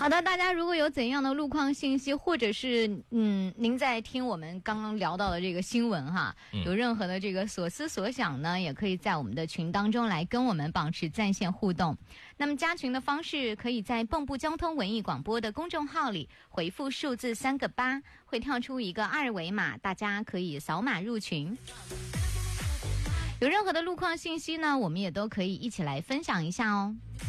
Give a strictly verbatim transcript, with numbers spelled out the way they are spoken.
好的，大家如果有怎样的路况信息，或者是嗯，您在听我们刚刚聊到的这个新闻哈， 嗯、 有任何的这个所思所想呢，也可以在我们的群当中来跟我们保持在线互动。那么加群的方式，可以在蚌埠交通文艺广播的公众号里回复数字三个八，会跳出一个二维码，大家可以扫码入群。有任何的路况信息呢，我们也都可以一起来分享一下哦。